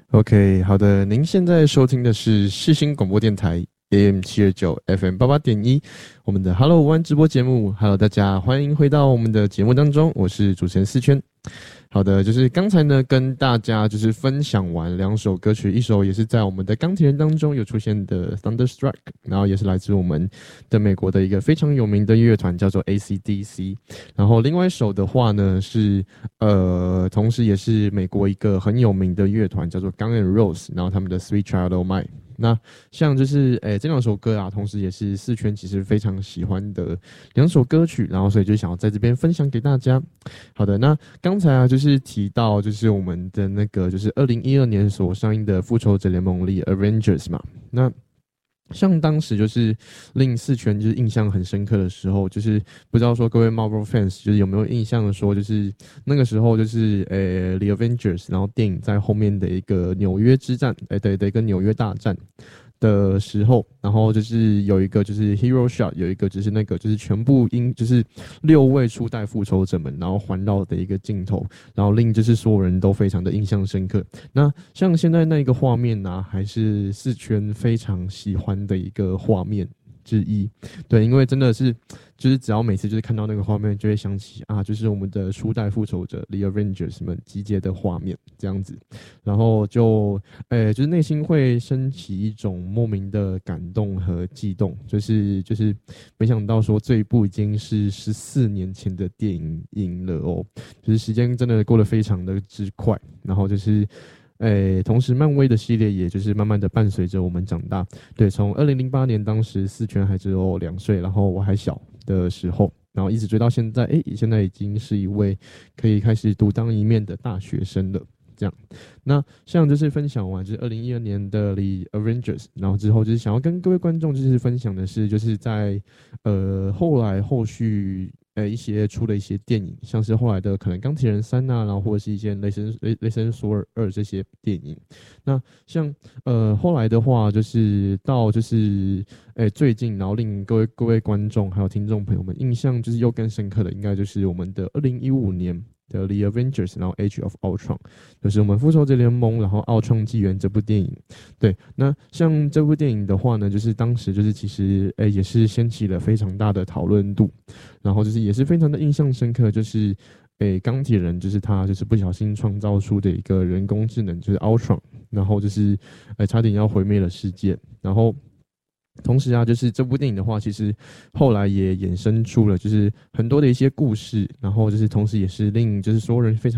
OK，好的，您现在收听的是世新广播电台 AM729 FM88.1，我们的 Hello 湾直播节目。Hello，大家欢迎回到我们的节目当中，我是主持人思圈。好的，就是刚才呢跟大家就是分享完两首歌曲，一首也是在我们的钢铁人当中有出现的 Thunderstruck， 然后也是来自我们的美国的一个非常有名的乐团叫做 AC/DC， 然后另外一首的话呢是同时也是美国一个很有名的乐团叫做 Guns N' Roses， 然后他们的 Sweet Child O' Mine。那像就是这两首歌啊，同时也是四圈其实非常喜欢的两首歌曲，然后所以就想要在这边分享给大家。好的，那刚才啊就是提到就是我们的那个就是2012年所上映的《复仇者联盟》里 Avengers 嘛，那像当时就是令四圈就是印象很深刻的时候，就是不知道说各位 Marvel fans 就是有没有印象说，就是那个时候就是The Avengers， 然后电影在后面的一个纽约之战，对的一个纽约大战的时候，然后就是有一个就是 Hero Shot， 有一个就是那个就是全部就是6位初代复仇者们，然后环绕的一个镜头，然后令就是所有人都非常的印象深刻。那像现在那个画面呢，还是四圈非常喜欢的一个画面之一。对，因为真的是，就是只要每次就是看到那个画面，就会想起啊，就是我们的初代复仇者 The Avengers 们集结的画面这样子，然后就是内心会升起一种莫名的感动和悸动，就是没想到说这一部已经是14年前的电影了哦，就是时间真的过得非常的之快，然后就是。同时，漫威的系列也就是慢慢的伴随着我们长大。对，从2008年当时四圈还只有2岁，然后我还小的时候，然后一直追到现在，现在已经是一位可以开始独当一面的大学生了。这样，那像就是分享完就是2012年的 The Avengers， 然后之后就是想要跟各位观众就是分享的是，就是在后续一些出了一些电影，像是后来的可能钢铁人3啊，然后或者是一些雷神索尔2这些电影。那像后来的话，就是到就是最近，然后令各位观众还有听众朋友们印象就是又更深刻的，应该就是我们的2015年。的 The Avengers， 然后 Age of Ultron， 就是我们复仇者联盟，然后奥创纪元这部电影。对，那像这部电影的话呢，就是当时就是其实也是掀起了非常大的讨论度，然后就是也是非常的印象深刻，就是钢铁人就是他就是不小心创造出的一个人工智能，就是 Ultron， 然后就是差点要毁灭了世界，然后。同时啊，就是这部电影的话，其实后来也衍生出了就是很多的一些故事，然后就是同时也是令就是所有人非常。